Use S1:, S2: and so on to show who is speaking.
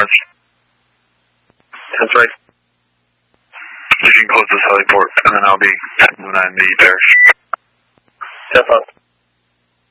S1: north.
S2: That's right.
S1: If you can close this heliport, and then I'll be 10-9 the bear.
S2: Step up.